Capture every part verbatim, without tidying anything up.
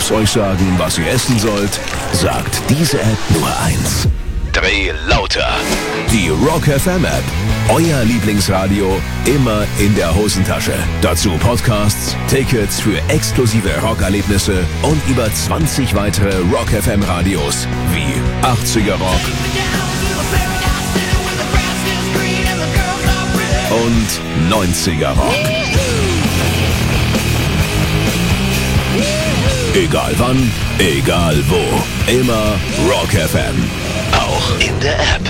Apps euch sagen, was ihr essen sollt, sagt diese App nur eins. Dreh lauter. Die Rock F M App. Euer Lieblingsradio immer in der Hosentasche. Dazu Podcasts, Tickets für exklusive Rockerlebnisse und über zwanzig weitere Rock F M Radios wie achtziger Rock und neunziger Rock. Egal wann, egal wo. Immer Rock F M. Auch in der App.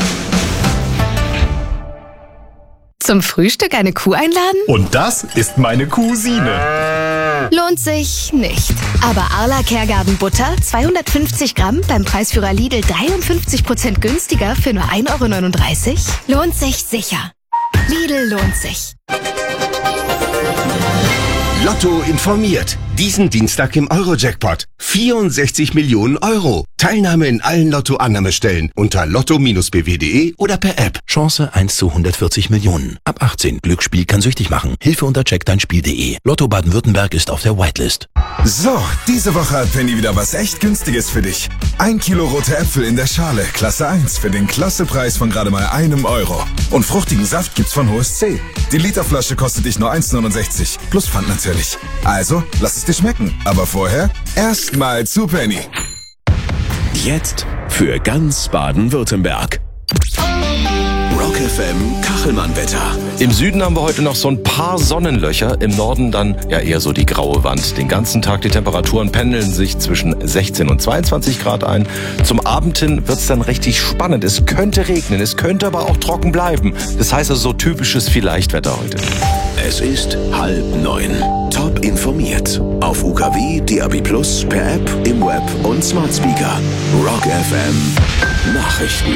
Zum Frühstück eine Kuh einladen? Und das ist meine Cousine. Lohnt sich nicht. Aber Arla Kergarten Butter, zweihundertfünfzig Gramm, beim Preisführer Lidl dreiundfünfzig Prozent günstiger für nur ein Euro neununddreißig? Lohnt sich sicher. Lidl lohnt sich. Lotto informiert. Diesen Dienstag im Euro-Jackpot. vierundsechzig Millionen Euro. Teilnahme in allen Lotto-Annahmestellen unter lotto Bindestrich b w punkt de oder per App. Chance eins zu hundertvierzig Millionen. Ab achtzehn. Glücksspiel kann süchtig machen. Hilfe unter check dein spiel punkt de. Lotto Baden-Württemberg ist auf der Whitelist. So, diese Woche hat Penny wieder was echt Günstiges für dich. Ein Kilo rote Äpfel in der Schale, Klasse eins, für den Klassepreis von gerade mal einem Euro. Und fruchtigen Saft gibt's von H S C. Die Literflasche kostet dich nur eins neunundsechzig. Plus Pfand natürlich. Also, lass es dir schmecken. Aber vorher erstmal zu Penny. Jetzt für ganz Baden-Württemberg. Rock F M Kachelmann-Wetter. Im Süden haben wir heute noch so ein paar Sonnenlöcher, im Norden dann ja eher so die graue Wand. Den ganzen Tag die Temperaturen pendeln sich zwischen sechzehn und zweiundzwanzig Grad ein. Zum Abend hin wird's dann richtig spannend. Es könnte regnen, es könnte aber auch trocken bleiben. Das heißt also so typisches Vielleichtwetter heute. Es ist halb neun. Top informiert. Auf U K W, D A B Plus, per App, im Web und Smart Speaker. Rock F M Nachrichten.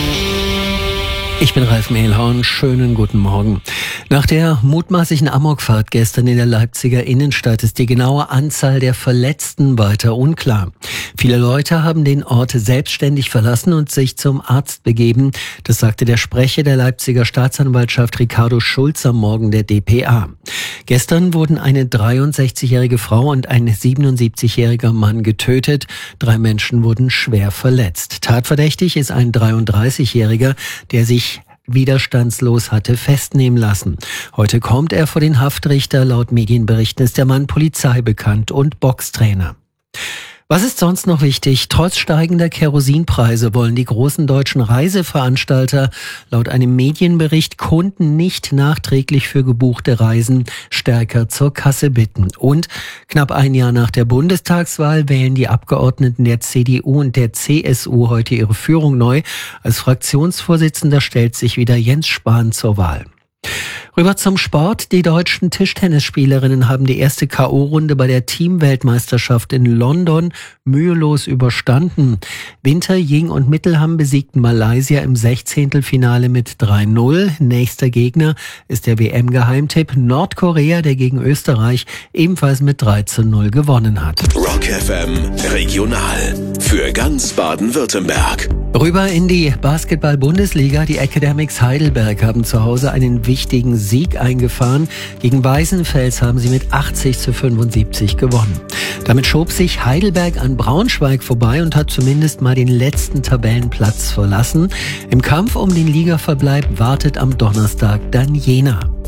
Ich bin Ralf Mehlhorn, schönen guten Morgen. Nach der mutmaßlichen Amokfahrt gestern in der Leipziger Innenstadt ist die genaue Anzahl der Verletzten weiter unklar. Viele Leute haben den Ort selbstständig verlassen und sich zum Arzt begeben. Das sagte der Sprecher der Leipziger Staatsanwaltschaft Ricardo Schulz am Morgen der D P A. Gestern wurden eine dreiundsechzigjährige Frau und ein siebenundsiebzigjähriger Mann getötet. Drei Menschen wurden schwer verletzt. Tatverdächtig ist ein dreiunddreißigjähriger, der sich widerstandslos hatte festnehmen lassen. Heute kommt er vor den Haftrichter. Laut Medienberichten ist der Mann Polizei bekannt und Boxtrainer. Was ist sonst noch wichtig? Trotz steigender Kerosinpreise wollen die großen deutschen Reiseveranstalter laut einem Medienbericht Kunden nicht nachträglich für gebuchte Reisen stärker zur Kasse bitten. Und knapp ein Jahr nach der Bundestagswahl wählen die Abgeordneten der C D U und der C S U heute ihre Führung neu. Als Fraktionsvorsitzender stellt sich wieder Jens Spahn zur Wahl. Rüber zum Sport. Die deutschen Tischtennisspielerinnen haben die erste K O-Runde bei der Teamweltmeisterschaft in London mühelos überstanden. Winter, Ying und Mittelham besiegten Malaysia im Sechzehntelfinale mit drei null. Nächster Gegner ist der W M-Geheimtipp Nordkorea, der gegen Österreich ebenfalls mit drei zu null gewonnen hat. Rock F M Regional. Für ganz Baden-Württemberg. Rüber in die Basketball-Bundesliga. Die Academics Heidelberg haben zu Hause einen wichtigen Sieg eingefahren. Gegen Weißenfels haben sie mit achtzig zu fünfundsiebzig gewonnen. Damit schob sich Heidelberg an Braunschweig vorbei und hat zumindest mal den letzten Tabellenplatz verlassen. Im Kampf um den Ligaverbleib wartet am Donnerstag dann Jena.